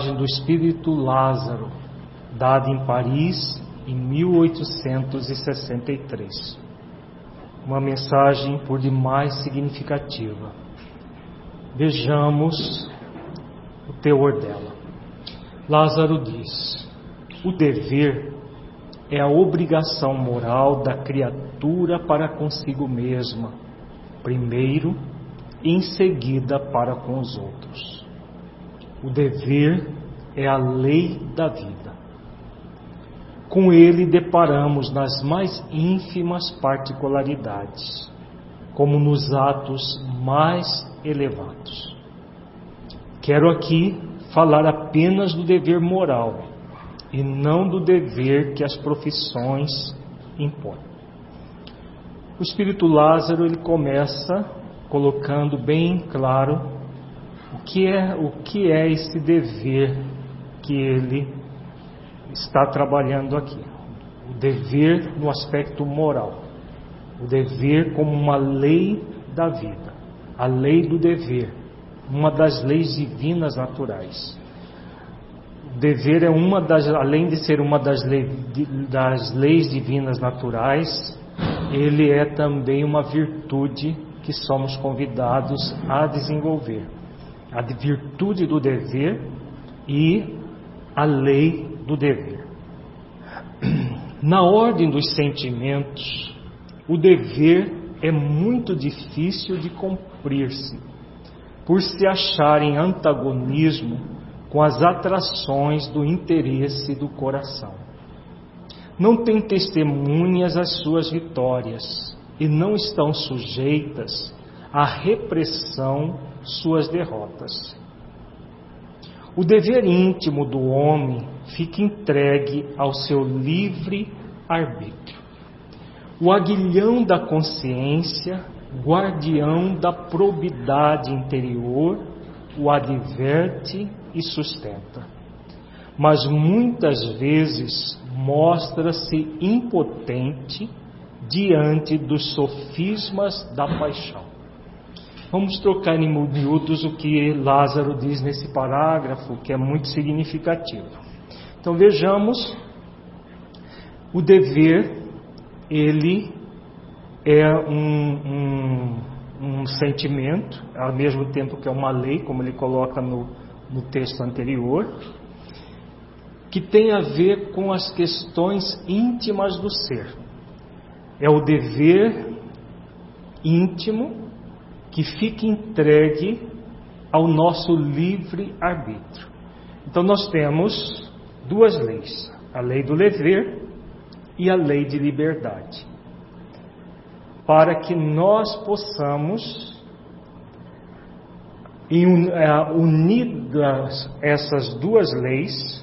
mensagem do Espírito Lázaro, dada em Paris em 1863. Uma mensagem por demais significativa. Vejamos o teor dela. Lázaro diz: o dever é a obrigação moral da criatura para consigo mesma, primeiro, e em seguida para com os outros. O dever é a lei da vida. Com ele deparamos nas mais ínfimas particularidades, como nos atos mais elevados. Quero aqui falar apenas do dever moral e não do dever que as profissões impõem. O Espírito Lázaro, ele começa colocando bem claro o que é esse dever que ele está trabalhando aqui. O dever no aspecto moral. O dever como uma lei da vida. A lei do dever. Uma das leis divinas naturais. O dever é além de ser uma das leis divinas naturais, ele é também uma virtude que somos convidados a desenvolver. A virtude do dever e a lei do dever. Na ordem dos sentimentos, o dever é muito difícil de cumprir-se, por se achar em antagonismo com as atrações do interesse do coração. Não tem testemunhas as suas vitórias e não estão sujeitas à repressão suas derrotas. O dever íntimo do homem fica entregue ao seu livre arbítrio. O aguilhão da consciência, guardião da probidade interior, o adverte e sustenta. Mas muitas vezes mostra-se impotente diante dos sofismas da paixão. Vamos trocar em miúdos o que Lázaro diz nesse parágrafo, que é muito significativo. Então vejamos, o dever, ele é um sentimento, ao mesmo tempo que é uma lei, como ele coloca no texto anterior, que tem a ver com as questões íntimas do ser. É o dever íntimo que fica entregue ao nosso livre arbítrio. Então nós temos duas leis, a lei do dever e a lei de liberdade, para que nós possamos, unidas essas duas leis,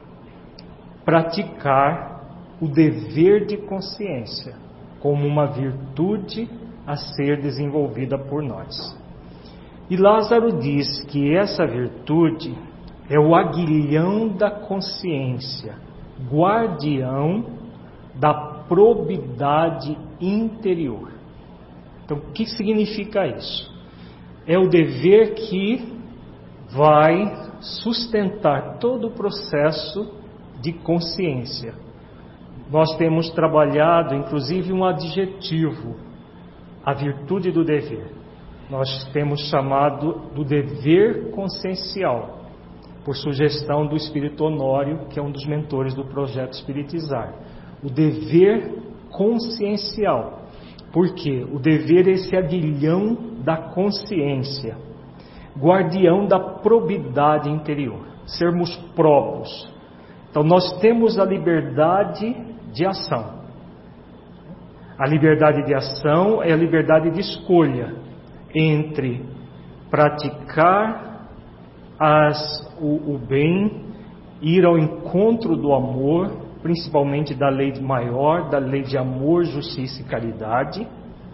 praticar o dever de consciência como uma virtude a ser desenvolvida por nós. E Lázaro diz que essa virtude é o aguilhão da consciência, guardião da probidade interior. Então, o que significa isso? É o dever que vai sustentar todo o processo de consciência. Nós temos trabalhado, inclusive, um adjetivo, a virtude do dever. Nós temos chamado do dever consciencial, por sugestão do Espírito Honório, que é um dos mentores do projeto Espiritizar. O dever consciencial. Por quê? O dever é esse aguilhão da consciência, guardião da probidade interior, sermos próprios. Então nós temos a liberdade de ação. A liberdade de ação é a liberdade de escolha entre praticar o bem, ir ao encontro do amor, principalmente da lei maior, da lei de amor, justiça e caridade,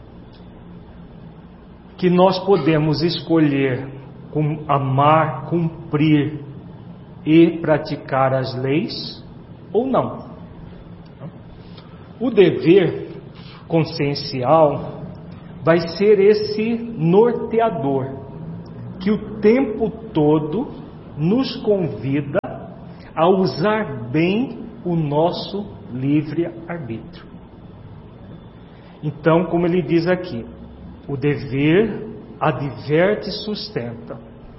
que nós podemos escolher amar, cumprir e praticar as leis ou não. O dever consciencial vai ser esse norteador que o tempo todo nos convida a usar bem o nosso livre-arbítrio. Então, como ele diz aqui, o dever adverte e sustenta.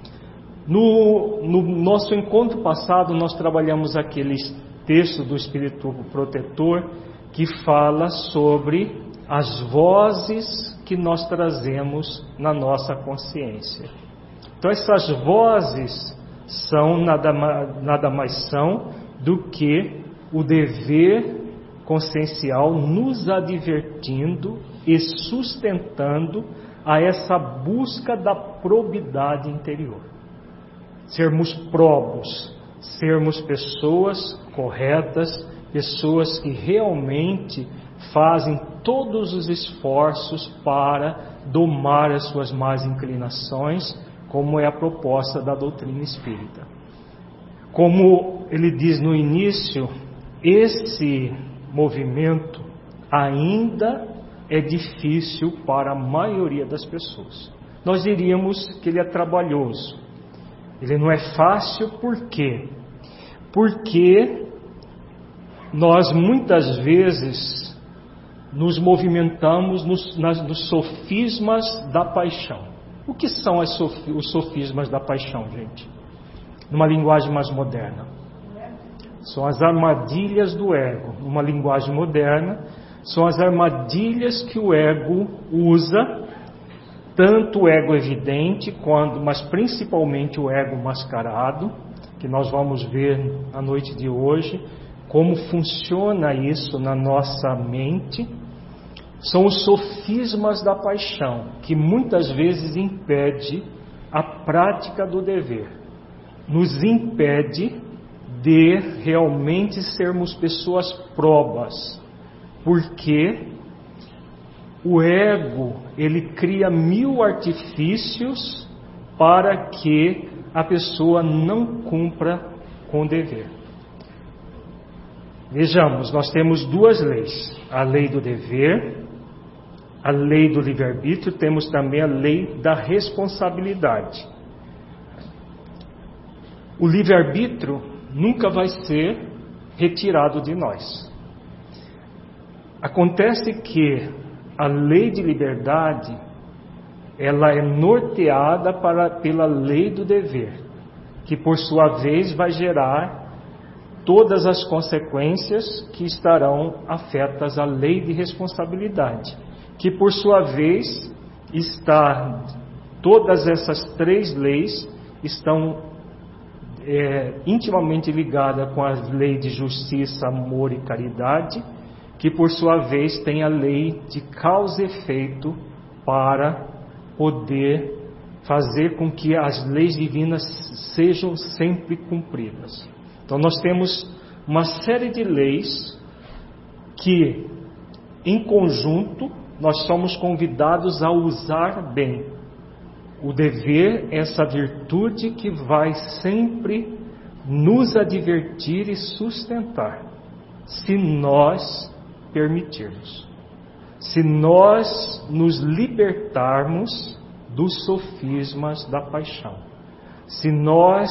No nosso encontro passado, nós trabalhamos aquele texto do Espírito Protetor que fala sobre as vozes que nós trazemos na nossa consciência. Então, essas vozes são nada mais são do que o dever consciencial nos advertindo e sustentando a essa busca da probidade interior. Sermos probos, sermos pessoas corretas, pessoas que realmente fazem todos os esforços para domar as suas más inclinações, como é a proposta da doutrina espírita. Como ele diz no início, esse movimento ainda é difícil para a maioria das pessoas. Nós diríamos que ele é trabalhoso. Ele não é fácil, por quê? Porque nós muitas vezes nos movimentamos nos sofismas da paixão. O que são os sofismas da paixão, gente? Numa linguagem mais moderna. São as armadilhas do ego. Numa linguagem moderna, são as armadilhas que o ego usa, tanto o ego evidente, mas principalmente o ego mascarado, que nós vamos ver na noite de hoje, como funciona isso na nossa mente. São os sofismas da paixão, que muitas vezes impede a prática do dever, nos impede de realmente sermos pessoas probas, porque o ego, ele cria 1000 artifícios para que a pessoa não cumpra com o dever. Vejamos, nós temos 2 leis, a lei do dever, a lei do livre-arbítrio, temos também a lei da responsabilidade. O livre-arbítrio nunca vai ser retirado de nós. Acontece que a lei de liberdade, ela é norteada pela lei do dever, que por sua vez vai gerar todas as consequências que estarão afetas à lei de responsabilidade, que por sua vez todas essas 3 leis estão intimamente ligadas com a lei de justiça, amor e caridade, que por sua vez tem a lei de causa e efeito para poder fazer com que as leis divinas sejam sempre cumpridas. Então nós temos uma série de leis que, em conjunto, nós somos convidados a usar bem. O dever é essa virtude que vai sempre nos advertir e sustentar, se nós permitirmos. Se nós nos libertarmos dos sofismas da paixão. Se nós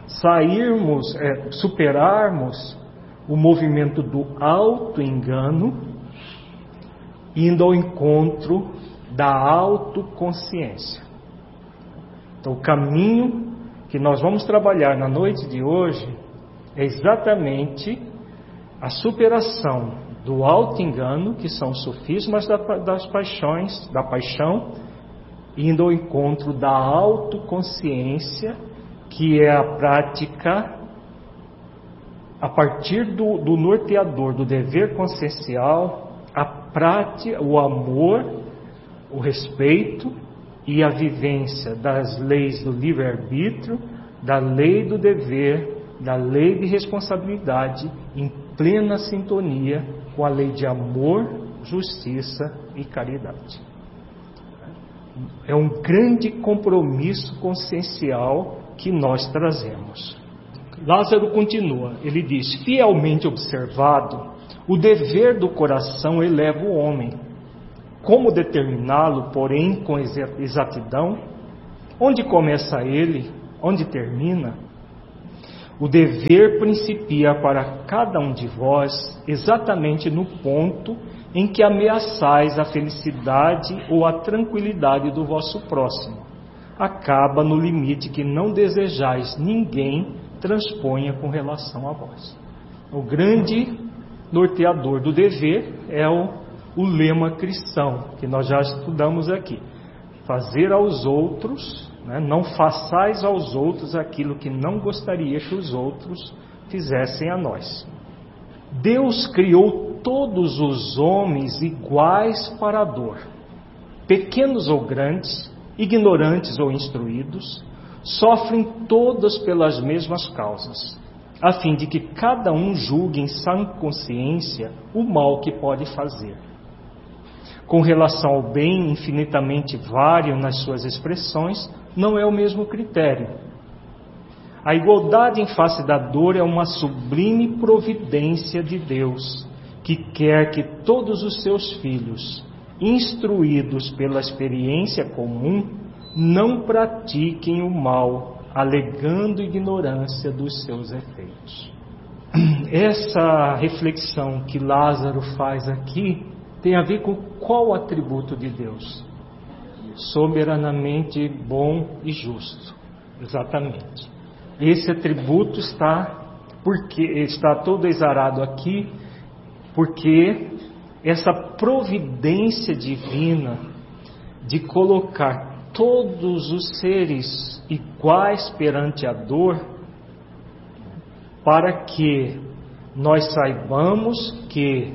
superarmos o movimento do auto-engano, indo ao encontro da autoconsciência. Então, o caminho que nós vamos trabalhar na noite de hoje é exatamente a superação do auto-engano, que são os sofismas da paixão, indo ao encontro da autoconsciência, que é a prática a partir do norteador do dever consciencial, a prática, o amor, o respeito e a vivência das leis do livre-arbítrio, da lei do dever, da lei de responsabilidade, em plena sintonia com a lei de amor, justiça e caridade. É um grande compromisso consciencial que nós trazemos. Lázaro continua, ele diz: fielmente observado, o dever do coração eleva o homem. Como determiná-lo, porém, com exatidão? Onde começa ele? Onde termina? O dever principia para cada um de vós exatamente no ponto em que ameaçais a felicidade ou a tranquilidade do vosso próximo. Acaba no limite que não desejais ninguém transponha com relação a vós. O grande norteador do dever é o lema cristão, que nós já estudamos aqui. Fazer aos outros, não façais aos outros aquilo que não gostaria que os outros fizessem a nós. Deus criou todos os homens iguais para a dor, pequenos ou grandes, ignorantes ou instruídos, sofrem todos pelas mesmas causas, a fim de que cada um julgue em sã consciência o mal que pode fazer. Com relação ao bem infinitamente vário nas suas expressões, não é o mesmo critério. A igualdade em face da dor é uma sublime providência de Deus, que quer que todos os seus filhos, instruídos pela experiência comum, não pratiquem o mal, alegando ignorância dos seus efeitos. Essa reflexão que Lázaro faz aqui tem a ver com qual atributo de Deus? Soberanamente bom e justo. Exatamente. Esse atributo está todo exarado aqui, porque essa providência divina de colocar todos os seres iguais perante a dor, para que nós saibamos que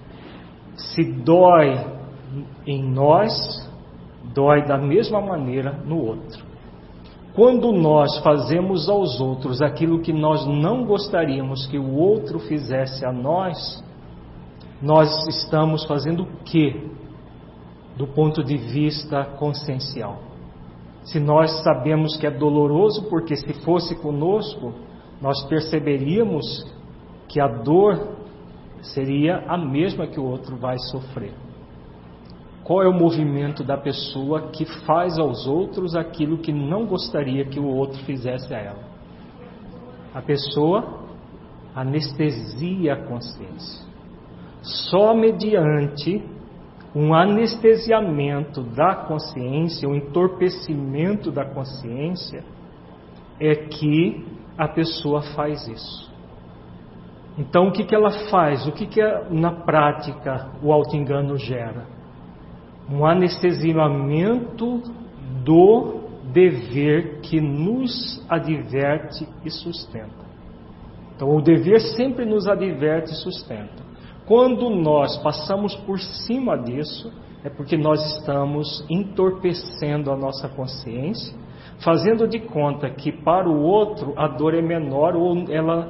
se dói em nós, dói da mesma maneira no outro. Quando nós fazemos aos outros aquilo que nós não gostaríamos que o outro fizesse a nós, nós estamos fazendo o quê? Do ponto de vista consciencial. Se nós sabemos que é doloroso, porque se fosse conosco, nós perceberíamos que a dor seria a mesma que o outro vai sofrer. Qual é o movimento da pessoa que faz aos outros aquilo que não gostaria que o outro fizesse a ela? A pessoa anestesia a consciência. Só mediante um anestesiamento da consciência, um entorpecimento da consciência, é que a pessoa faz isso. Então, o que ela faz? O que na prática o auto-engano gera? Um anestesiamento do dever que nos adverte e sustenta. Então, o dever sempre nos adverte e sustenta. Quando nós passamos por cima disso, é porque nós estamos entorpecendo a nossa consciência, fazendo de conta que para o outro a dor é menor ou ela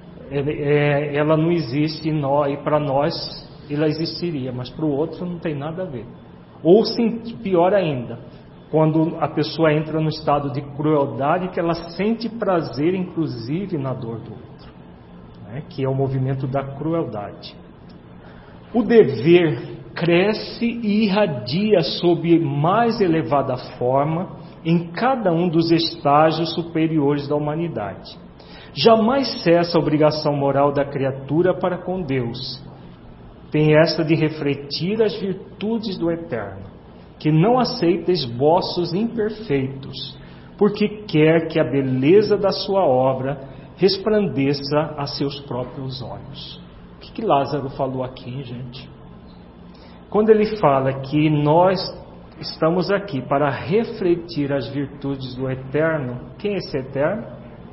não existe e para nós ela existiria, mas para o outro não tem nada a ver. Ou sim, pior ainda, quando a pessoa entra no estado de crueldade, que ela sente prazer inclusive na dor do outro, que é o movimento da crueldade. O dever cresce e irradia sob mais elevada forma em cada um dos estágios superiores da humanidade. Jamais cessa a obrigação moral da criatura para com Deus. Tem esta de refletir as virtudes do Eterno, que não aceita esboços imperfeitos, porque quer que a beleza da sua obra resplandeça a seus próprios olhos. O que Lázaro falou aqui, gente? Quando ele fala que nós estamos aqui para refletir as virtudes do Eterno, quem é esse Eterno?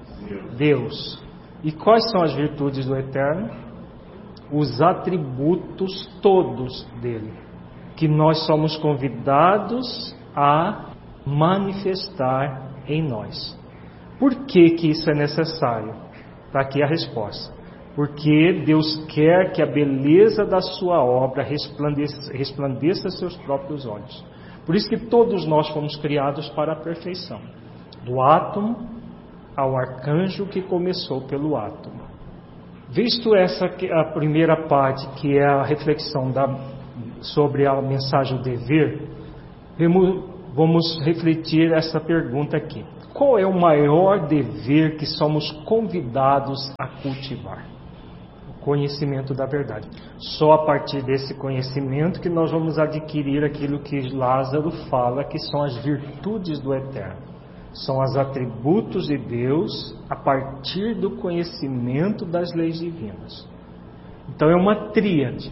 Deus. E quais são as virtudes do Eterno? Os atributos todos dele, que nós somos convidados a manifestar em nós. Por que isso é necessário? Está aqui a resposta. Porque Deus quer que a beleza da sua obra resplandeça seus próprios olhos. Por isso que todos nós fomos criados para a perfeição. Do átomo ao arcanjo que começou pelo átomo. Visto a primeira parte, que é a reflexão sobre a mensagem do dever, vamos refletir essa pergunta aqui. Qual é o maior dever que somos convidados a cultivar? O conhecimento da verdade. Só a partir desse conhecimento que nós vamos adquirir aquilo que Lázaro fala, que são as virtudes do Eterno. São os atributos de Deus a partir do conhecimento das leis divinas. Então é uma tríade.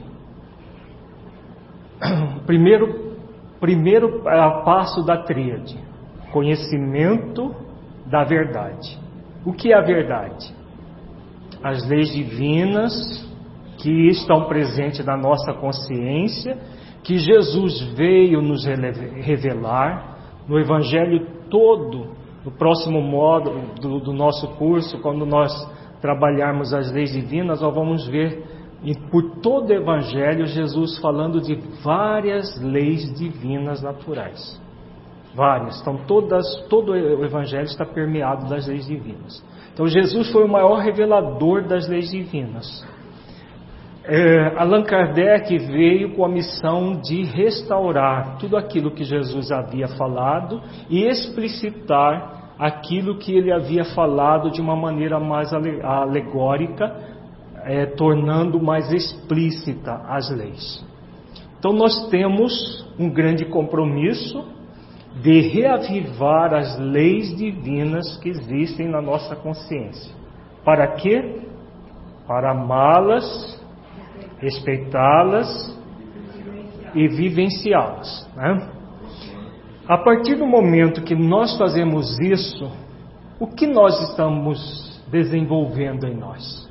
Primeiro passo da tríade: conhecimento da verdade. O que é a verdade? As leis divinas que estão presentes na nossa consciência, que Jesus veio nos revelar no Evangelho todo. No próximo módulo do nosso curso, quando nós trabalharmos as leis divinas, nós vamos ver por todo o Evangelho Jesus falando de várias leis divinas naturais. Várias. Então todo o Evangelho está permeado das leis divinas. Então Jesus foi o maior revelador das leis divinas. Allan Kardec veio com a missão de restaurar tudo aquilo que Jesus havia falado e explicitar aquilo que ele havia falado de uma maneira mais alegórica, tornando mais explícita as leis. Então nós temos um grande compromisso de reavivar as leis divinas que existem na nossa consciência. Para quê? Para amá-las, respeitá-las e vivenciá-las, né? A partir do momento que nós fazemos isso, o que nós estamos desenvolvendo em nós?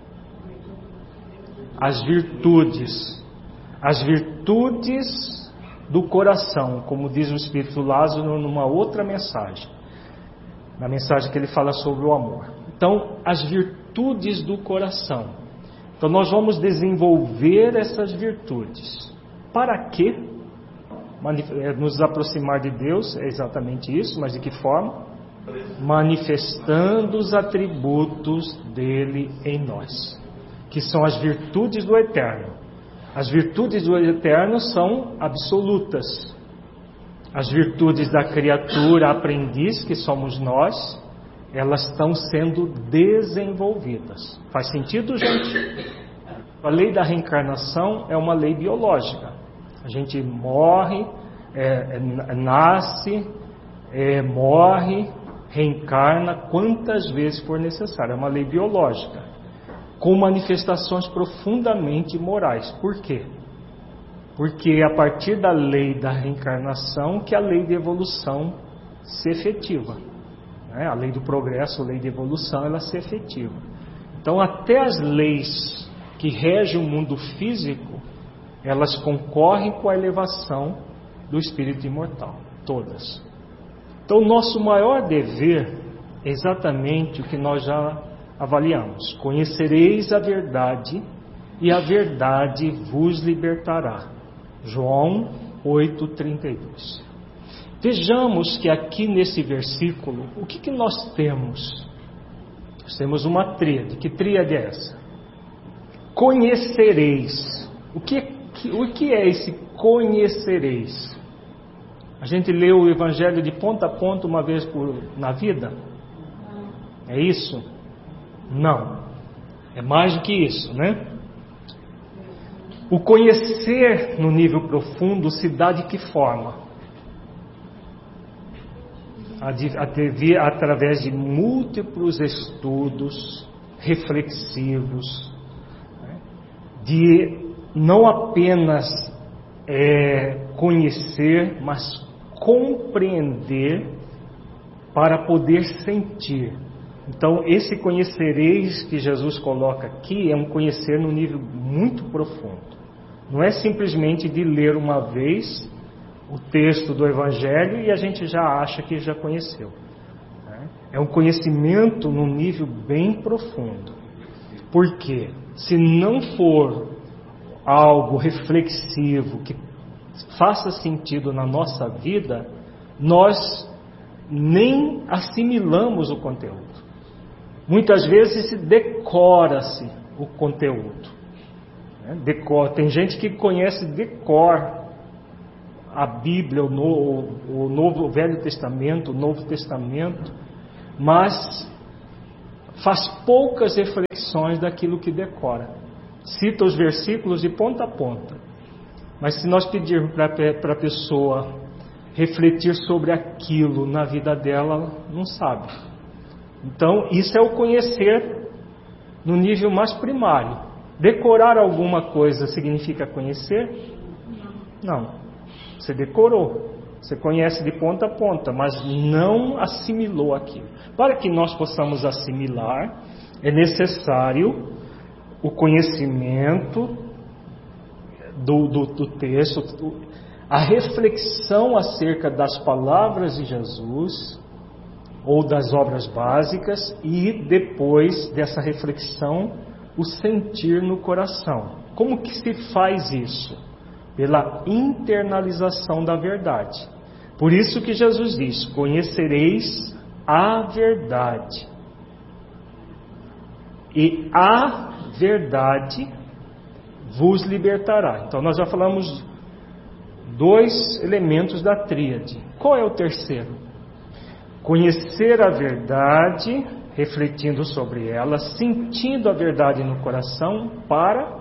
As virtudes do coração, como diz o Espírito Lázaro numa outra mensagem, na mensagem que ele fala sobre o amor. Então, as virtudes do coração. Então nós vamos desenvolver essas virtudes. Para quê? Nos aproximar de Deus, é exatamente isso, mas de que forma? Manifestando os atributos dele em nós, que são as virtudes do Eterno. As virtudes do Eterno são absolutas. As virtudes da criatura aprendiz, que somos nós, elas estão sendo desenvolvidas. Faz sentido, gente? A lei da reencarnação é uma lei biológica. A gente morre, nasce, morre, reencarna quantas vezes for necessário. É uma lei biológica, com manifestações profundamente morais. Por quê? Porque é a partir da lei da reencarnação que a lei de evolução se efetiva. A lei do progresso, a lei de evolução, ela se efetiva. Então, até as leis que regem o mundo físico, elas concorrem com a elevação do espírito imortal, todas. Então, nosso maior dever é exatamente o que nós já avaliamos: conhecereis a verdade e a verdade vos libertará. João 8:32. Vejamos que aqui nesse versículo, o que nós temos? Nós temos uma tríade. Que tríade é essa? Conhecereis. O que é esse conhecereis? A gente lê o Evangelho de ponta a ponta uma vez na vida? É isso? Não. É mais do que isso, né? O conhecer no nível profundo se dá de que forma? Através de múltiplos estudos reflexivos, de não apenas conhecer, mas compreender para poder sentir. Então, esse conhecereis que Jesus coloca aqui é um conhecer no nível muito profundo. Não é simplesmente de ler uma vez o texto do Evangelho e a gente já acha que já conheceu. É um conhecimento num nível bem profundo. Porque se não for algo reflexivo que faça sentido na nossa vida, nós nem assimilamos o conteúdo. Muitas vezes decora-se o conteúdo. Tem gente que conhece de cor a Bíblia, o Velho Testamento, o Novo Testamento, mas faz poucas reflexões daquilo que decora. Cita os versículos de ponta a ponta. Mas se nós pedirmos para a pessoa refletir sobre aquilo na vida dela, não sabe. Então, isso é o conhecer no nível mais primário. Decorar alguma coisa significa conhecer? Não. Você decorou. Você conhece de ponta a ponta, mas não assimilou aquilo. Para que nós possamos assimilar, é necessário o conhecimento do texto, a reflexão acerca das palavras de Jesus ou das obras básicas, e depois dessa reflexão, o sentir no coração. Como que se faz isso? Pela internalização da verdade. Por isso que Jesus diz: conhecereis a verdade, e a verdade vos libertará. Então nós já falamos 2 elementos da tríade. Qual é o terceiro? Conhecer a verdade, refletindo sobre ela, sentindo a verdade no coração para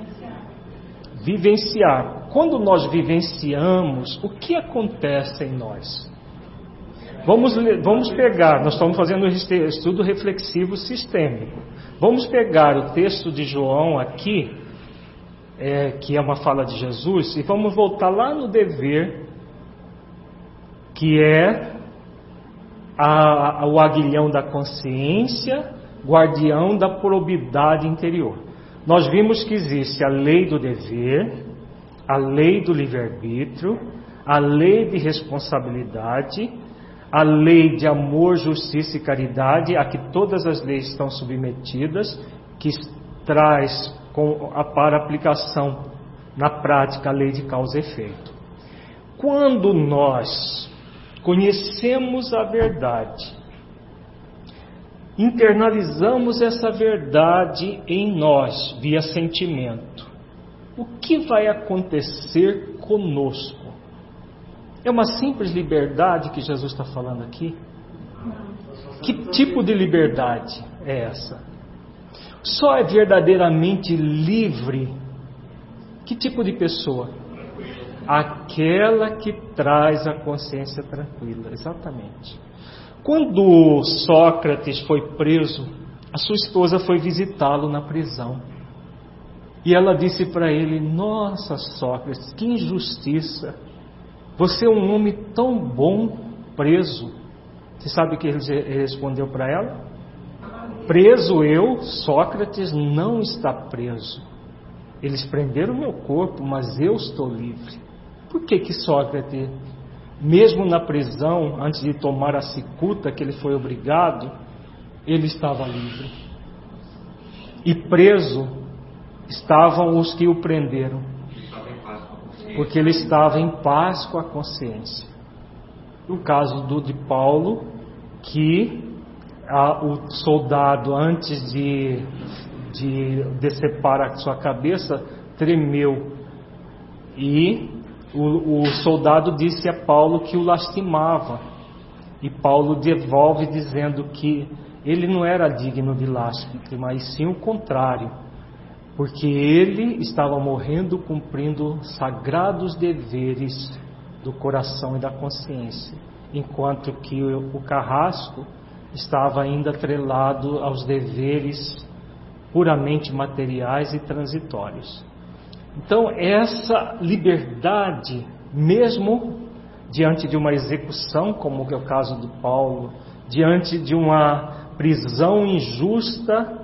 vivenciar. Quando nós vivenciamos, o que acontece em nós? Vamos pegar, nós estamos fazendo um estudo reflexivo sistêmico. Vamos pegar o texto de João aqui, que é uma fala de Jesus, e vamos voltar lá no dever, que é o aguilhão da consciência, guardião da probidade interior. Nós vimos que existe a lei do dever, a lei do livre-arbítrio, a lei de responsabilidade, a lei de amor, justiça e caridade, a que todas as leis estão submetidas, que traz para aplicação na prática a lei de causa e efeito. Quando nós conhecemos a verdade, internalizamos essa verdade em nós via sentimento, o que vai acontecer conosco? É uma simples liberdade que Jesus está falando aqui? Que tipo de liberdade é essa? Só é verdadeiramente livre que tipo de pessoa? Aquela que traz a consciência tranquila, exatamente. Quando Sócrates foi preso, a sua esposa foi visitá-lo na prisão. E ela disse para ele: nossa, Sócrates, que injustiça! Você é um homem tão bom preso. Você sabe o que ele respondeu para ela? Preso eu, Sócrates, não está preso. Eles prenderam o meu corpo, mas eu estou livre. Por que Sócrates, mesmo na prisão, antes de tomar a cicuta que ele foi obrigado, ele estava livre? E preso estavam os que o prenderam, porque ele estava em paz com a consciência. No caso de Paulo, que o soldado, antes de decepar a sua cabeça, tremeu, e o soldado disse a Paulo que o lastimava, e Paulo devolve dizendo que ele não era digno de lástima, mas sim o contrário, porque ele estava morrendo cumprindo sagrados deveres do coração e da consciência, enquanto que o carrasco estava ainda atrelado aos deveres puramente materiais e transitórios. Então, essa liberdade, mesmo diante de uma execução, como é o caso de Paulo, diante de uma prisão injusta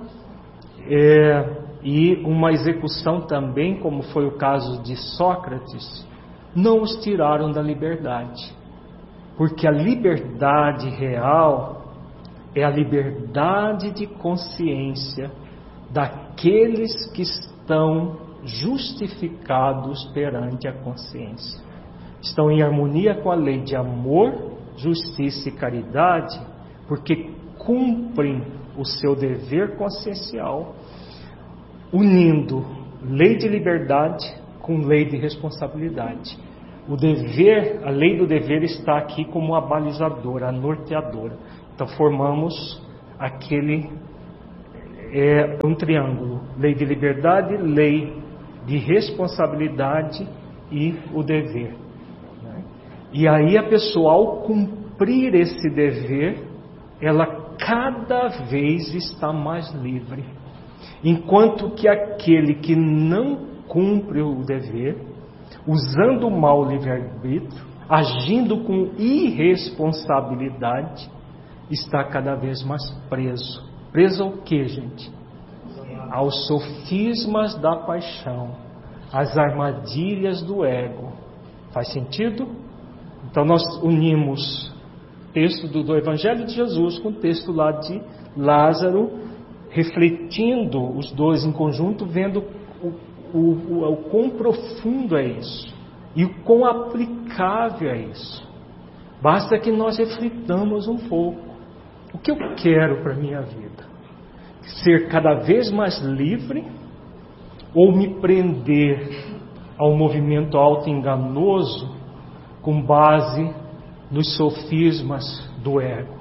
e uma execução também, como foi o caso de Sócrates, não os tiraram da liberdade, porque a liberdade real é a liberdade de consciência daqueles que estão justificados perante a consciência. Estão em harmonia com a lei de amor, justiça e caridade, porque cumprem o seu dever consciencial, unindo lei de liberdade com lei de responsabilidade. O dever, a lei do dever está aqui como a balizadora, a norteadora. Então formamos um triângulo: lei de liberdade, lei de responsabilidade e o dever. E aí a pessoa, ao cumprir esse dever, ela cada vez está mais livre. Enquanto que aquele que não cumpre o dever, usando mal o livre-arbítrio, agindo com irresponsabilidade, está cada vez mais preso. Preso ao quê, gente? Aos sofismas da paixão, às armadilhas do ego. Faz sentido? Então nós unimos o texto do Evangelho de Jesus com o texto lá de Lázaro, refletindo os dois em conjunto, vendo o quão profundo é isso e o quão aplicável é isso. Basta que nós reflitamos um pouco. O que eu quero para a minha vida? Ser cada vez mais livre ou me prender ao movimento auto-enganoso com base nos sofismas do ego?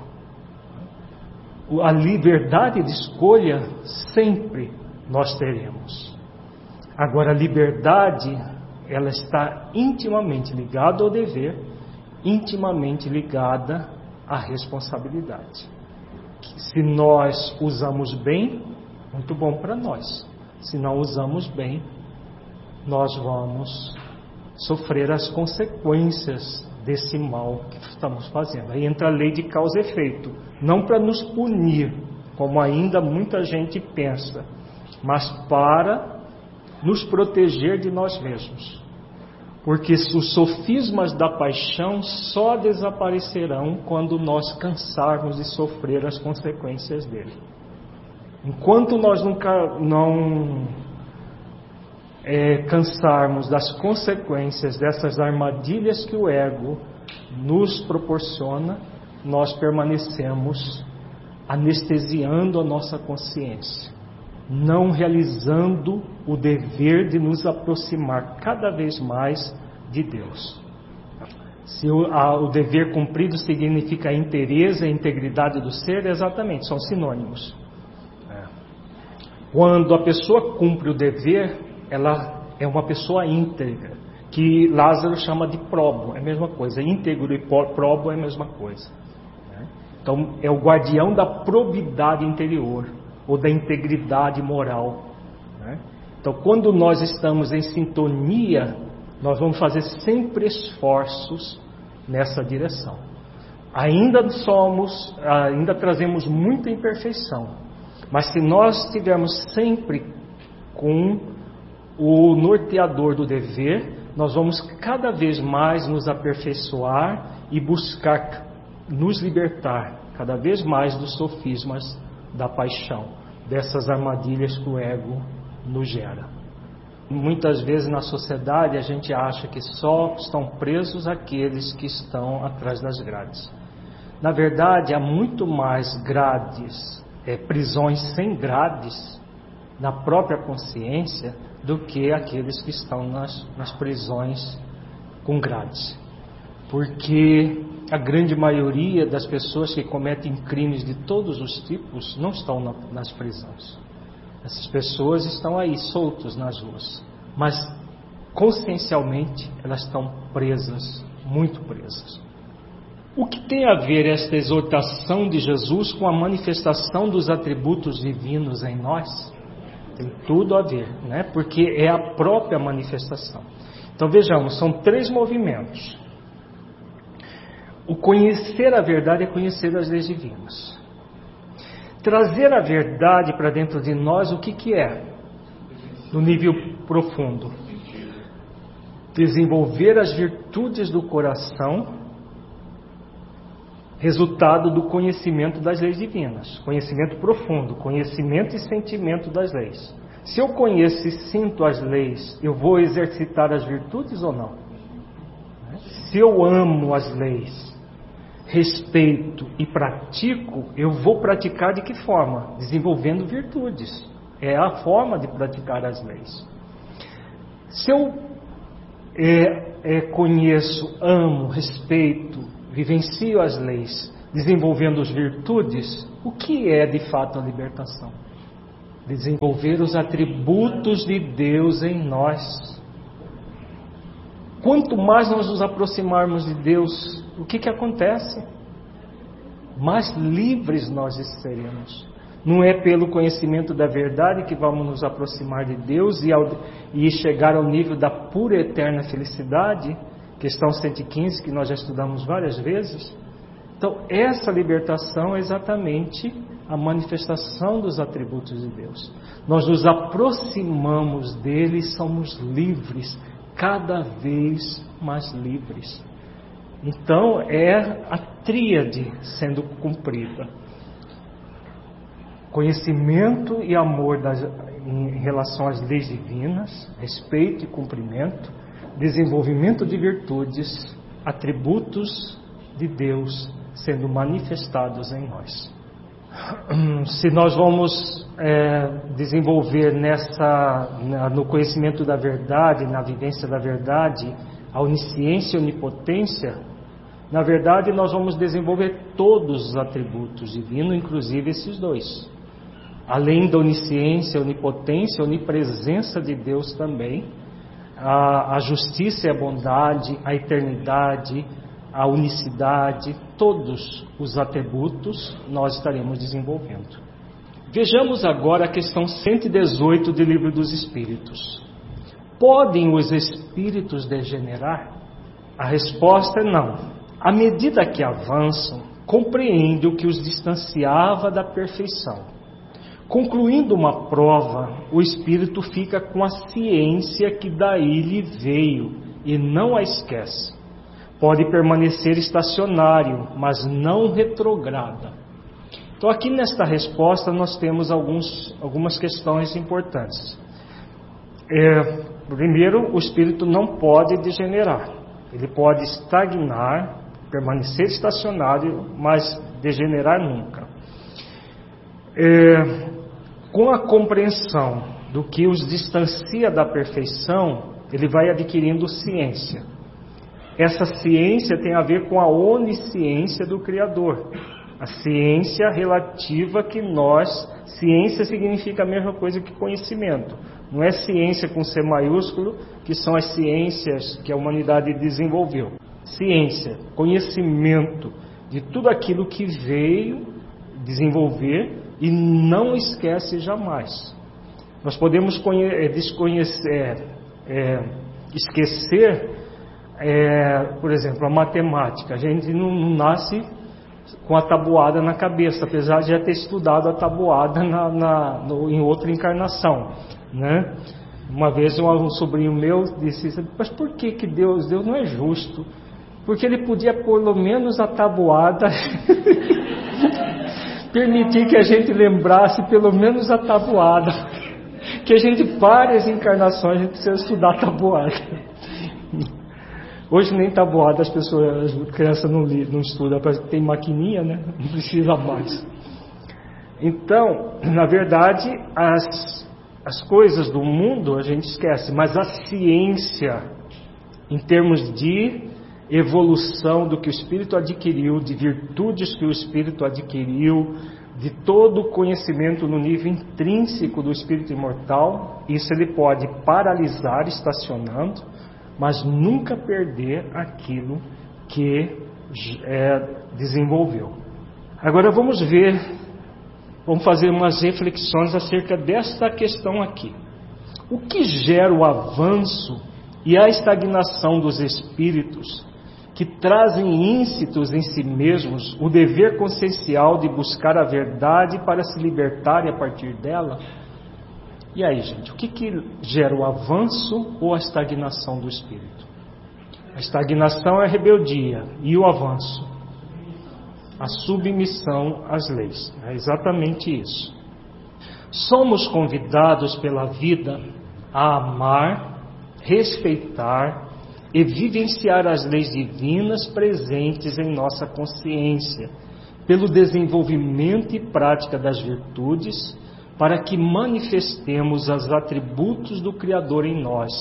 A liberdade de escolha sempre nós teremos. Agora, a liberdade, ela está intimamente ligada ao dever, intimamente ligada à responsabilidade. Se nós usamos bem, muito bom para nós. Se não usamos bem, nós vamos sofrer as consequências desse mal que estamos fazendo. Aí entra a lei de causa e efeito, não para nos punir, como ainda muita gente pensa, mas para nos proteger de nós mesmos. Porque os sofismas da paixão só desaparecerão quando nós cansarmos de sofrer as consequências dele. Enquanto nós não cansarmos das consequências dessas armadilhas que o ego nos proporciona, nós permanecemos anestesiando a nossa consciência, não realizando o dever de nos aproximar cada vez mais de Deus. Se o dever cumprido significa a inteireza e a integridade do ser, exatamente, são sinônimos. Quando a pessoa cumpre o dever, ela é uma pessoa íntegra, que Lázaro chama de probo, é a mesma coisa. Íntegro e probo é a mesma coisa. Então, é o guardião da probidade interior, ou da integridade moral. Então, quando nós estamos em sintonia, nós vamos fazer sempre esforços nessa direção. Ainda trazemos muita imperfeição, mas se nós estivermos sempre com o norteador do dever, nós vamos cada vez mais nos aperfeiçoar e buscar nos libertar cada vez mais dos sofismas da paixão, dessas armadilhas que o ego nos gera. Muitas vezes na sociedade a gente acha que só estão presos aqueles que estão atrás das grades. Na verdade, há muito mais grades, prisões sem grades na própria consciência do que aqueles que estão nas prisões com grades. Porque a grande maioria das pessoas que cometem crimes de todos os tipos não estão nas prisões. Essas pessoas estão aí soltas nas ruas, mas consciencialmente elas estão presas, muito presas. O que tem a ver esta exortação de Jesus com a manifestação dos atributos divinos em nós? Tem tudo a ver, né? Porque é a própria manifestação. Então vejamos, são 3 movimentos. O conhecer a verdade é conhecer as leis divinas. Trazer a verdade para dentro de nós, o que é? No nível profundo. Desenvolver as virtudes do coração, resultado do conhecimento das leis divinas. Conhecimento profundo, conhecimento e sentimento das leis. Se eu conheço e sinto as leis, eu vou exercitar as virtudes ou não? Se eu amo as leis, respeito e pratico, eu vou praticar de que forma? Desenvolvendo virtudes. É a forma de praticar as leis. Se eu conheço, amo, respeito, vivencio as leis, desenvolvendo as virtudes, o que é de fato a libertação? Desenvolver os atributos de Deus em nós. Quanto mais nós nos aproximarmos de Deus, o que acontece? Mais livres nós seremos. Não é pelo conhecimento da verdade que vamos nos aproximar de Deus e chegar ao nível da pura e eterna felicidade, questão 115, que nós já estudamos várias vezes. Então, essa libertação é exatamente a manifestação dos atributos de Deus. Nós nos aproximamos dele e somos livres, cada vez mais livres. Então, é a tríade sendo cumprida. Conhecimento e amor em relação às leis divinas, respeito e cumprimento, desenvolvimento de virtudes, atributos de Deus sendo manifestados em nós. Se nós vamos desenvolver no conhecimento da verdade, na vivência da verdade, a onisciência e onipotência, na verdade nós vamos desenvolver todos os atributos divinos, inclusive esses dois. Além da onisciência, onipotência, onipresença de Deus também, a justiça e a bondade, a eternidade, a unicidade, todos os atributos nós estaremos desenvolvendo. Vejamos agora a questão 118 do Livro dos Espíritos. Podem os espíritos degenerar? A resposta é não. À medida que avançam, compreende o que os distanciava da perfeição. Concluindo uma prova, o espírito fica com a ciência que daí lhe veio e não a esquece. Pode permanecer estacionário, mas não retrograda. Então aqui nesta resposta nós temos algumas questões importantes. Primeiro, o espírito não pode degenerar. Ele pode estagnar, permanecer estacionário, mas degenerar nunca. Com a compreensão do que os distancia da perfeição, ele vai adquirindo ciência. Essa ciência tem a ver com a onisciência do Criador. A ciência relativa que ciência significa a mesma coisa que conhecimento. Não é ciência com C maiúsculo, que são as ciências que a humanidade desenvolveu. Ciência, conhecimento de tudo aquilo que veio desenvolver e não esquece jamais. Nós podemos esquecer, por exemplo, a matemática. A gente não nasce com a tabuada na cabeça, apesar de já ter estudado a tabuada em outra encarnação, né? Uma vez um sobrinho meu disse: mas por que Deus não é justo? Porque ele podia pelo menos a tabuada permitir que a gente lembrasse pelo menos a tabuada, que a gente, várias encarnações, a gente precisa estudar a tabuada. Hoje nem tabuada as crianças não estudam, parece que tem maquininha, né? Não precisa mais. Então, na verdade, as coisas do mundo a gente esquece, mas a ciência, em termos de evolução do que o Espírito adquiriu, de virtudes que o Espírito adquiriu, de todo o conhecimento no nível intrínseco do Espírito imortal, isso ele pode paralisar estacionando, mas nunca perder aquilo que desenvolveu. Agora vamos fazer umas reflexões acerca desta questão aqui. O que gera o avanço e a estagnação dos espíritos que trazem íncitos em si mesmos o dever consciencial de buscar a verdade para se libertarem a partir dela? E aí, gente, o que gera o avanço ou a estagnação do espírito? A estagnação é a rebeldia, e o avanço? A submissão às leis. É exatamente isso. Somos convidados pela vida a amar, respeitar e vivenciar as leis divinas presentes em nossa consciência, pelo desenvolvimento e prática das virtudes, para que manifestemos os atributos do Criador em nós,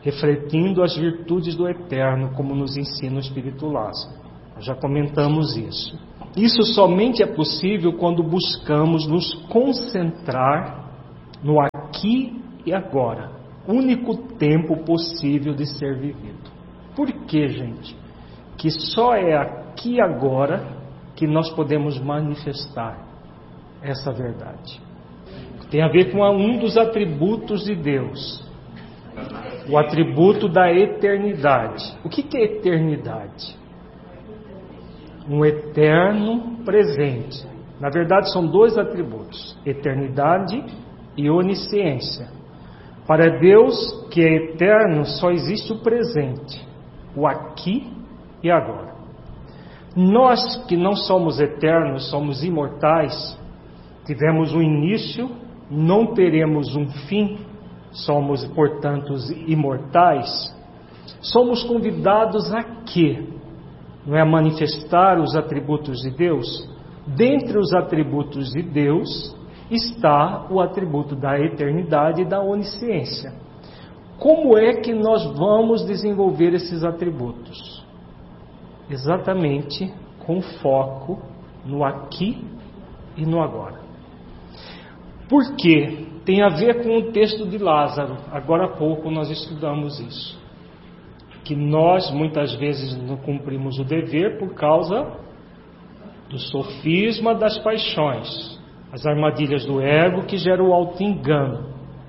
refletindo as virtudes do Eterno, como nos ensina o Espírito Lázaro. Nós já comentamos isso. Isso somente é possível quando buscamos nos concentrar no aqui e agora, único tempo possível de ser vivido. Por que, gente? Que só é aqui e agora que nós podemos manifestar essa verdade. Tem a ver com um dos atributos de Deus, o atributo da eternidade. O que é eternidade? Um eterno presente. Na verdade, são dois atributos: eternidade e onisciência. Para Deus, que é eterno, só existe o presente, o aqui e agora. Nós que não somos eternos, somos imortais, tivemos um início, não teremos um fim, somos, portanto, imortais, somos convidados a quê? Não é a manifestar os atributos de Deus? Dentre os atributos de Deus está o atributo da eternidade e da onisciência. Como é que nós vamos desenvolver esses atributos? Exatamente com foco no aqui e no agora. Por quê? Tem a ver com o texto de Lázaro. Agora há pouco nós estudamos isso. Que nós muitas vezes não cumprimos o dever por causa do sofisma das paixões, as armadilhas do ego que geram o auto-engano.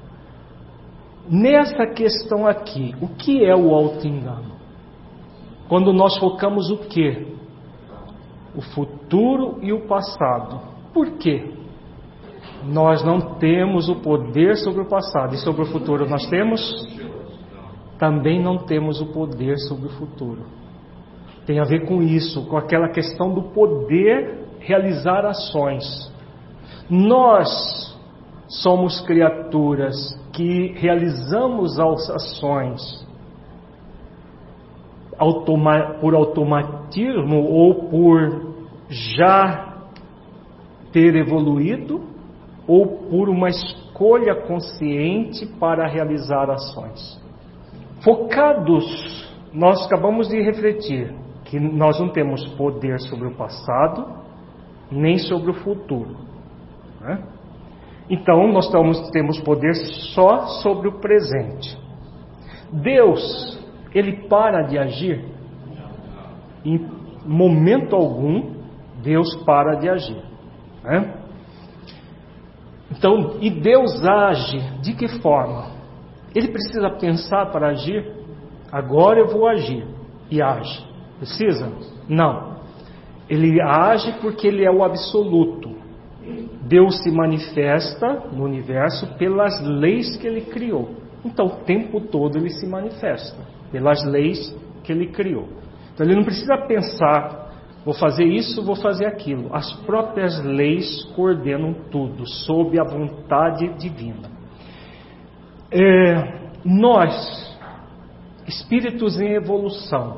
Nessa questão aqui, o que é o auto-engano? Quando nós focamos o quê? O futuro e o passado. Por quê? Nós não temos o poder sobre o passado. E sobre o futuro nós temos? Também não temos o poder sobre o futuro. Tem a ver com isso, com aquela questão do poder realizar ações. Nós somos criaturas que realizamos as ações por automatismo ou por já ter evoluído, ou por uma escolha consciente para realizar ações. Focados, nós acabamos de refletir que nós não temos poder sobre o passado, nem sobre o futuro, né? Então nós temos poder só sobre o presente. Deus, Ele para de agir? Em momento algum, Deus para de agir, né? Então, e Deus age de que forma? Ele precisa pensar para agir? Agora eu vou agir. E age. Precisa? Não. Ele age porque Ele é o absoluto. Deus se manifesta no universo pelas leis que Ele criou. Então, o tempo todo Ele se manifesta pelas leis que Ele criou. Então, Ele não precisa pensar, vou fazer isso, vou fazer aquilo. As próprias leis coordenam tudo, sob a vontade divina. Nós, espíritos em evolução,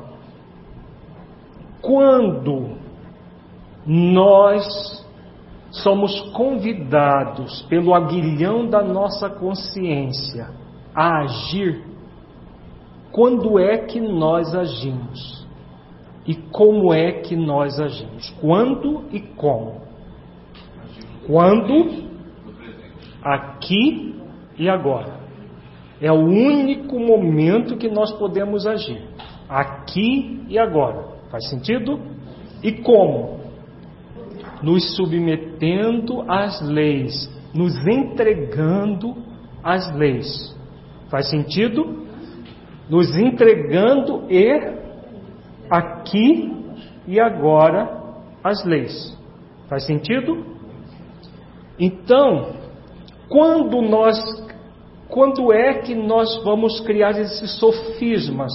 quando nós somos convidados pelo aguilhão da nossa consciência a agir, quando é que nós agimos? E como é que nós agimos? Quando e como? Quando, aqui e agora. É o único momento que nós podemos agir. Aqui e agora. Faz sentido? E como? Nos submetendo às leis, nos entregando às leis. Faz sentido? Nos entregando aqui e agora as leis. Faz sentido? Então, quando é que nós vamos criar esses sofismas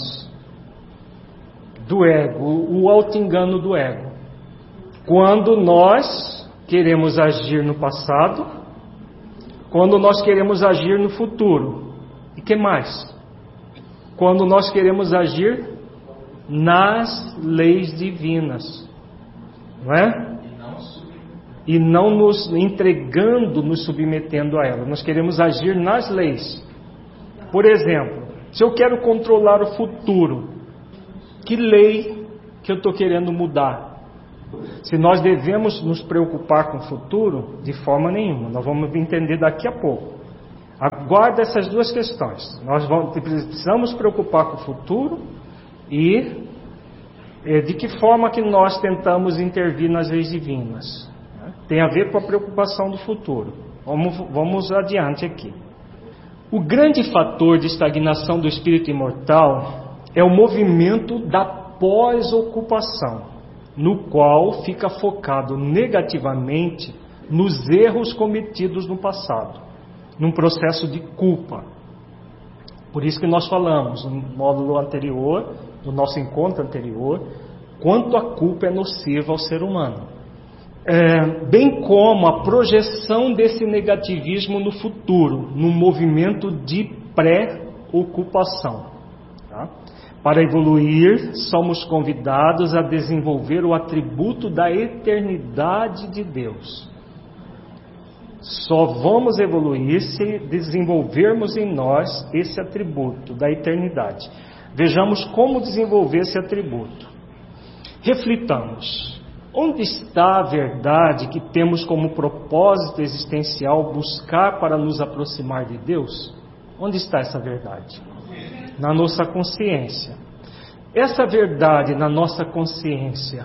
do ego, o auto-engano do ego? Quando nós queremos agir no passado, quando nós queremos agir no futuro. E que mais? Quando nós queremos agir nas leis divinas, não é? E não nos entregando, nos submetendo a ela. Nós queremos agir nas leis. Por exemplo, Se eu quero controlar o futuro, que lei que eu estou querendo mudar? Se nós devemos nos preocupar com o futuro, de forma nenhuma. Nós vamos entender daqui a pouco. Aguarda essas duas questões. Nós precisamos preocupar com o futuro e de que forma que nós tentamos intervir nas leis divinas. Tem a ver com a preocupação do futuro. Vamos adiante aqui. O grande fator de estagnação do espírito imortal é o movimento da pós-ocupação, no qual fica focado negativamente nos erros cometidos no passado, num processo de culpa. Por isso que nós falamos no módulo anterior, no nosso encontro anterior, quanto a culpa é nociva ao ser humano. Bem como a projeção desse negativismo no futuro, num movimento de pré-ocupação. Tá? Para evoluir, somos convidados a desenvolver o atributo da eternidade de Deus. Só vamos evoluir se desenvolvermos em nós esse atributo da eternidade. Vejamos como desenvolver esse atributo. Reflitamos. Onde está a verdade que temos como propósito existencial buscar para nos aproximar de Deus? Onde está essa verdade? Na nossa consciência. Essa verdade na nossa consciência,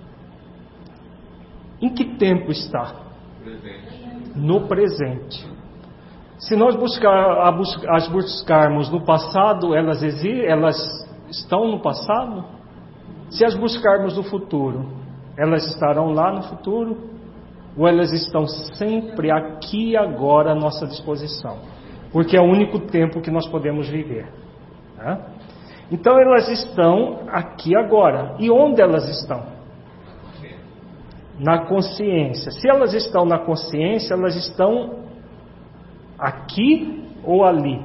em que tempo está? No presente. Se nós as buscarmos no passado, elas estão no passado? Se as buscarmos no futuro, elas estarão lá no futuro? Ou elas estão sempre aqui e agora à nossa disposição? Porque é o único tempo que nós podemos viver. Né? Então elas estão aqui e agora. E onde elas estão? Na consciência. Se elas estão na consciência, elas estão aqui ou ali?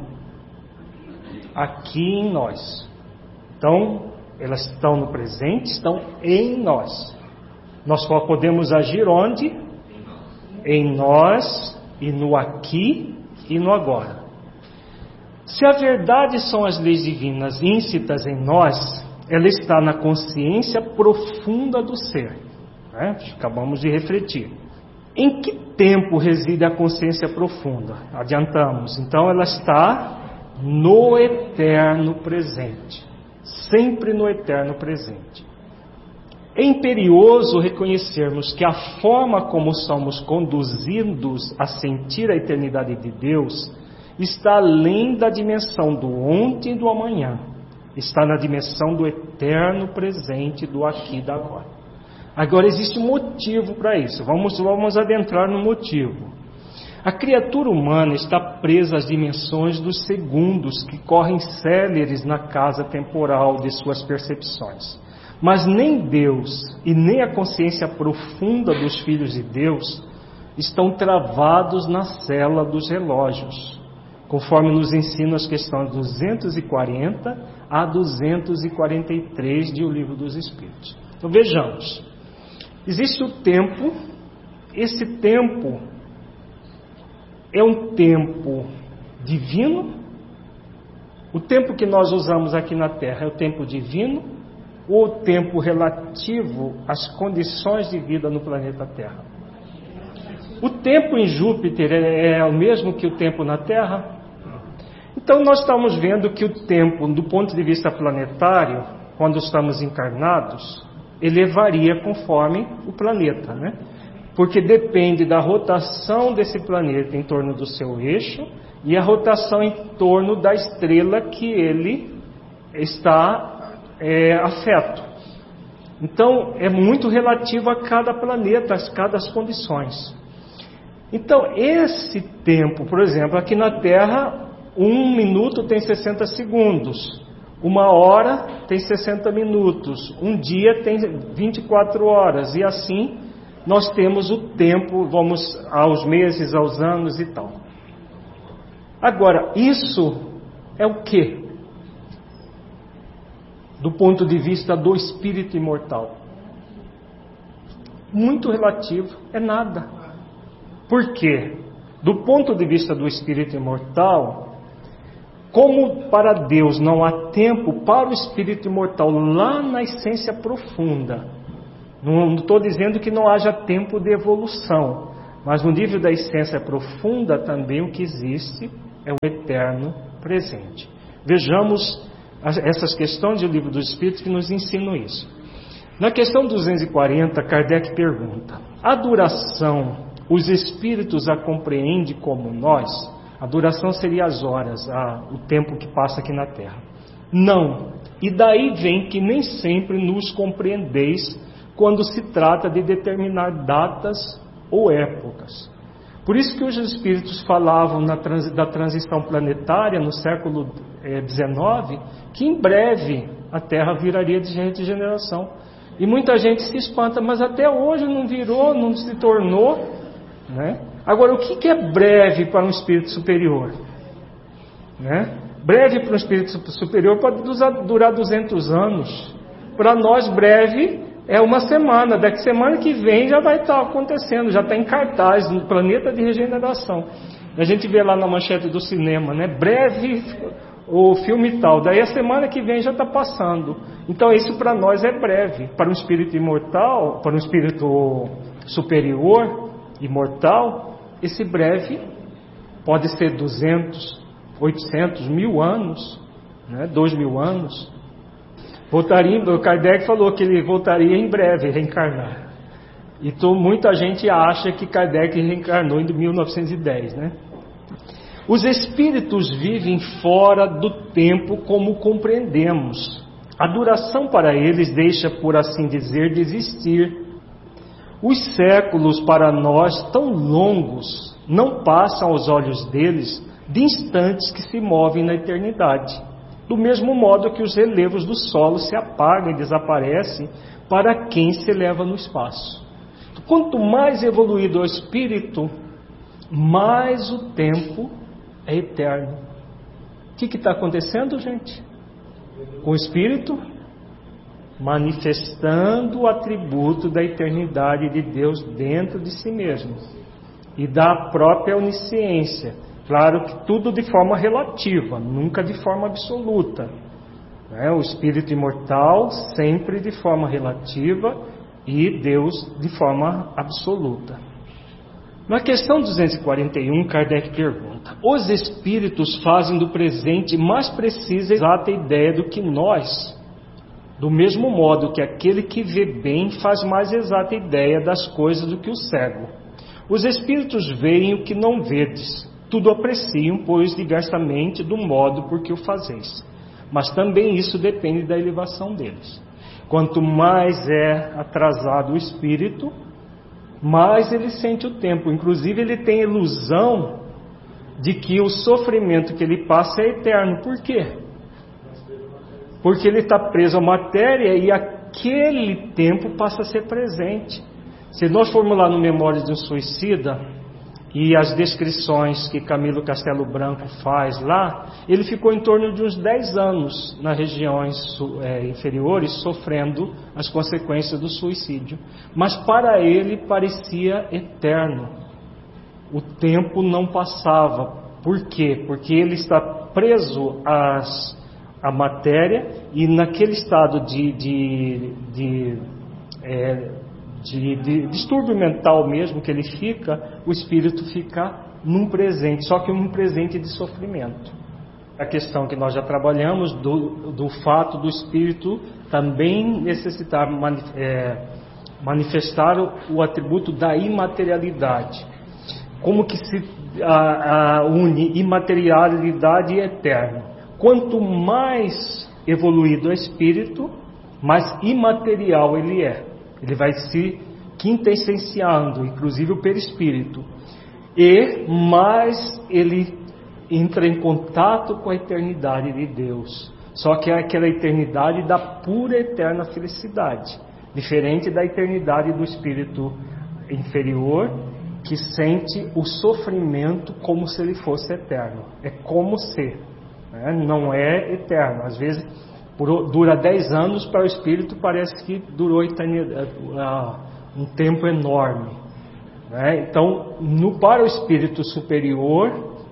Aqui em nós. Então, elas estão no presente, estão em nós. Nós só podemos agir onde? Em nós e no aqui e no agora. Se a verdade são as leis divinas íncitas em nós, ela está na consciência profunda do ser. Né? Acabamos de refletir. Em que tempo reside a consciência profunda? Adiantamos. Então ela está no eterno presente. Sempre no eterno presente. É imperioso reconhecermos que a forma como somos conduzidos a sentir a eternidade de Deus está além da dimensão do ontem e do amanhã. Está na dimensão do eterno presente, do aqui e do agora. Agora existe um motivo para isso. Vamos adentrar no motivo. A criatura humana está presa às dimensões dos segundos que correm céleres na casa temporal de suas percepções. Mas nem Deus e nem a consciência profunda dos filhos de Deus estão travados na cela dos relógios, conforme nos ensinam as questões 240 a 243 de O Livro dos Espíritos. Então vejamos, existe o tempo, esse tempo é um tempo divino. O tempo que nós usamos aqui na Terra é o tempo divino ou o tempo relativo às condições de vida no planeta Terra? O tempo em Júpiter é o mesmo que o tempo na Terra? Então nós estamos vendo que o tempo, do ponto de vista planetário, quando estamos encarnados, ele varia conforme o planeta, né? Porque depende da rotação desse planeta em torno do seu eixo e a rotação em torno da estrela que ele está afeto. Então é muito relativo a cada planeta, a cada condições. Então esse tempo, por exemplo, aqui na Terra, 1 minuto tem 60 segundos, 1 hora tem 60 minutos, um dia tem 24 horas, e assim nós temos o tempo, vamos aos meses, aos anos e tal. Agora, isso é o quê? Do ponto de vista do espírito imortal. Muito relativo, é nada. Por quê? Do ponto de vista do espírito imortal, Como para Deus não há tempo, para o espírito imortal, lá na essência profunda, não estou dizendo que não haja tempo de evolução, mas no nível da essência profunda também o que existe é o eterno presente. Vejamos essas questões do Livro dos Espíritos que nos ensinam isso. Na questão 240, Kardec pergunta: a duração, os espíritos a compreendem como nós? A duração seria as horas, o tempo que passa aqui na Terra. Não. E daí vem que nem sempre nos compreendeis quando se trata de determinar datas ou épocas. Por isso que os espíritos falavam da transição planetária no século XIX, que em breve a Terra viraria de regeneração. E muita gente se espanta, mas até hoje não virou, não se tornou, né? Agora, o que é breve para um espírito superior? Né? Breve para um espírito superior pode durar 200 anos. Para nós, breve é uma semana. Daqui semana que vem já vai estar acontecendo, já está em cartaz no planeta de regeneração. A gente vê lá na manchete do cinema, né? Breve o filme tal. Daí a semana que vem já está passando. Então isso para nós é breve. Para um espírito imortal, para um espírito superior, imortal, esse breve pode ser 200, 800, 1000 anos, né? 2000 anos. Kardec falou que ele voltaria em breve, reencarnar. Então muita gente acha que Kardec reencarnou em 1910, né? Os espíritos vivem fora do tempo como compreendemos. A duração para eles deixa, por assim dizer, de existir. Os séculos para nós tão longos não passam aos olhos deles de instantes que se movem na eternidade. Do mesmo modo que os relevos do solo se apagam e desaparecem para quem se eleva no espaço. Quanto mais evoluído é o espírito, mais o tempo é eterno. O que está acontecendo, gente? Com o espírito manifestando o atributo da eternidade de Deus dentro de si mesmo e da própria onisciência. Claro que tudo de forma relativa, nunca de forma absoluta. O espírito imortal sempre de forma relativa e Deus de forma absoluta. Na questão 241, Kardec pergunta: os espíritos fazem do presente mais precisa e exata ideia do que nós, do mesmo modo que aquele que vê bem faz mais exata ideia das coisas do que o cego. Os espíritos veem o que não vedes, tudo apreciam, pois diversamente do modo por que o fazeis. Mas também isso depende da elevação deles. Quanto mais é atrasado o espírito, mais ele sente o tempo. Inclusive ele tem a ilusão de que o sofrimento que ele passa é eterno. Por quê? Porque ele está preso à matéria e aquele tempo passa a ser presente. Se nós formos lá no Memórias de um Suicida e as descrições que Camilo Castelo Branco faz lá, ele ficou em torno de uns 10 anos nas regiões inferiores sofrendo as consequências do suicídio. Mas para ele parecia eterno. O tempo não passava. Por quê? Porque ele está preso à matéria e naquele estado de distúrbio mental mesmo que ele fica, o espírito fica num presente, só que um presente de sofrimento. A questão que nós já trabalhamos do fato do espírito também necessitar manifestar o atributo da imaterialidade. Como que se une imaterialidade e eterno? Quanto mais evoluído é o espírito, mais imaterial ele é. Ele vai se quintessenciando, inclusive o perispírito. E mais ele entra em contato com a eternidade de Deus. Só que é aquela eternidade da pura eterna felicidade. Diferente da eternidade do espírito inferior, que sente o sofrimento como se ele fosse eterno. É como se, né? Não é eterno. Às vezes dura 10 anos, para o espírito parece que durou um tempo enorme, né? Então, para o espírito superior,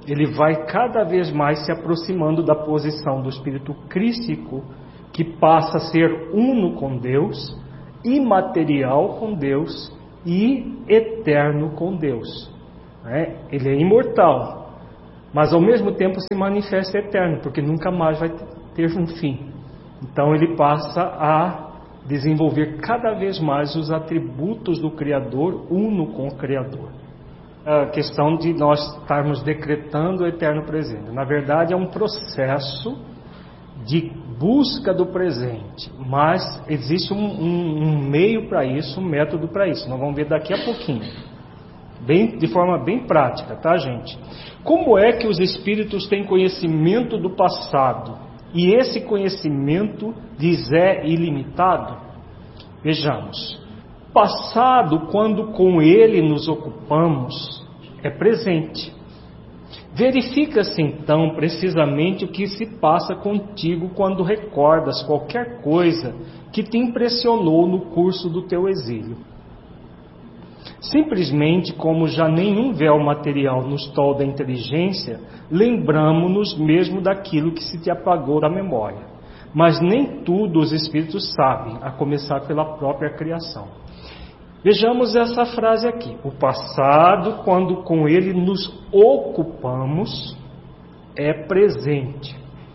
ele vai cada vez mais se aproximando da posição do espírito crístico, que passa a ser uno com Deus, imaterial com Deus e eterno com Deus. Ele é imortal, mas ao mesmo tempo se manifesta eterno, porque nunca mais vai ter um fim. Então ele passa a desenvolver cada vez mais os atributos do Criador, uno com o Criador. A questão de nós estarmos decretando o eterno presente. Na verdade, é um processo de busca do presente, mas existe um meio para isso, um método para isso. Nós vamos ver daqui a pouquinho, de forma bem prática, tá, gente? Como é que os espíritos têm conhecimento do passado e esse conhecimento lhes é ilimitado? Vejamos. Passado, quando com ele nos ocupamos, é presente. Verifica-se então precisamente o que se passa contigo quando recordas qualquer coisa que te impressionou no curso do teu exílio. Simplesmente, como já nenhum véu material nos tolda a inteligência, lembramo-nos mesmo daquilo que se te apagou da memória. Mas nem tudo os espíritos sabem, a começar pela própria criação. Vejamos essa frase aqui. O passado, quando com ele nos ocupamos, é presente.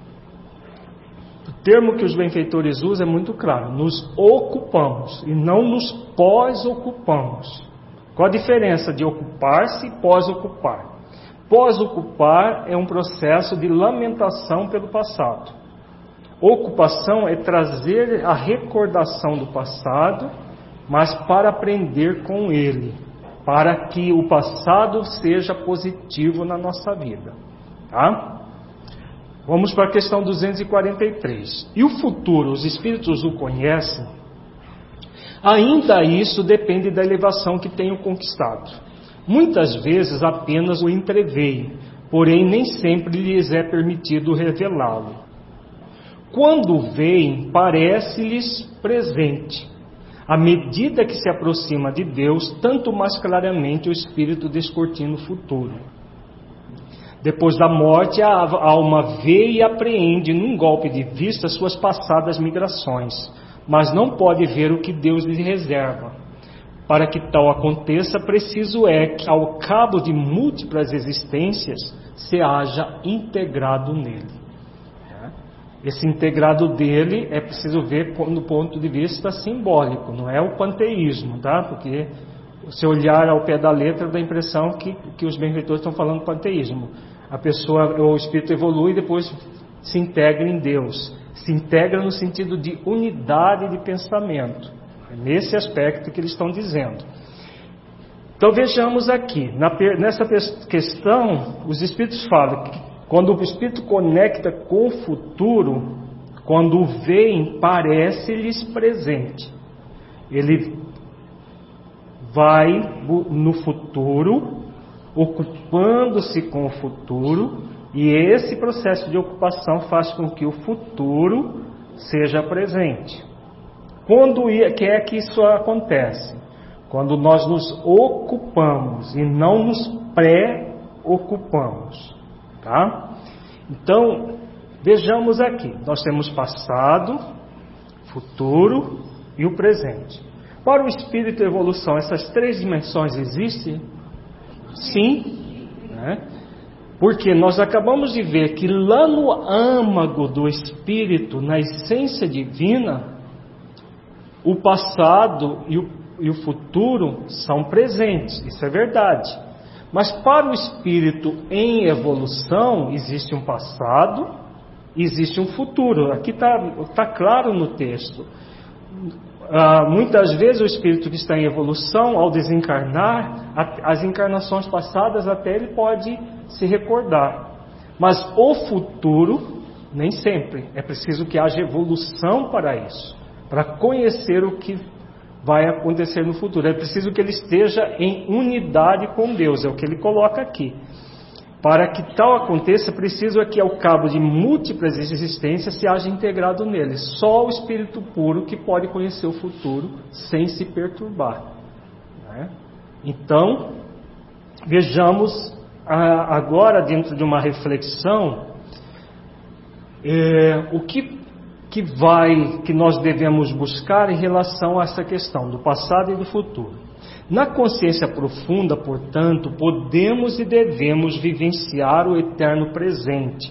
O termo que os benfeitores usam é muito claro. Nos ocupamos e não nos pós-ocupamos. Qual a diferença de ocupar-se e pós-ocupar? Pós-ocupar é um processo de lamentação pelo passado. Ocupação é trazer a recordação do passado, mas para aprender com ele, para que o passado seja positivo na nossa vida. Tá? Vamos para a questão 243. E o futuro, os espíritos o conhecem? Ainda isso depende da elevação que tenham conquistado. Muitas vezes apenas o entreveem, porém nem sempre lhes é permitido revelá-lo. Quando o veem, parece-lhes presente. À medida que se aproxima de Deus, tanto mais claramente o espírito descortina o futuro. Depois da morte, a alma vê e apreende num golpe de vista suas passadas migrações, mas não pode ver o que Deus lhe reserva. Para que tal aconteça, preciso é que, ao cabo de múltiplas existências, se haja integrado nele. Esse integrado dele é preciso ver no ponto de vista simbólico, não é o panteísmo, tá? Porque se olhar ao pé da letra dá a impressão que os benfeitores estão falando panteísmo. O espírito evolui e depois se integra em Deus. Se integra no sentido de unidade de pensamento. É nesse aspecto que eles estão dizendo. Então vejamos aqui, nessa questão, os espíritos falam que quando o espírito conecta com o futuro, quando o veem, parece-lhes presente. Ele vai no futuro, ocupando-se com o futuro, e esse processo de ocupação faz com que o futuro seja presente. Quando é que isso acontece? Quando nós nos ocupamos e não nos pré-ocupamos. Tá? Então, vejamos aqui. Nós temos passado, futuro e o presente. Para o espírito e evolução, essas três dimensões existem? Sim. Né? Porque nós acabamos de ver que lá no âmago do espírito, na essência divina, o passado e o futuro são presentes. Isso é verdade. Mas para o espírito em evolução, existe um passado, existe um futuro. Aqui está claro no texto. Muitas vezes o espírito que está em evolução, ao desencarnar, as encarnações passadas até ele pode se recordar. Mas o futuro, nem sempre. É preciso que haja evolução para isso, para conhecer o que vai acontecer no futuro. É preciso que ele esteja em unidade com Deus, é o que ele coloca aqui. Para que tal aconteça, preciso é que ao cabo de múltiplas existências se haja integrado nele. Só o espírito puro que pode conhecer o futuro sem se perturbar. Né? Então, vejamos agora, dentro de uma reflexão, o que nós devemos buscar em relação a essa questão do passado e do futuro. Na consciência profunda, portanto, podemos e devemos vivenciar o eterno presente,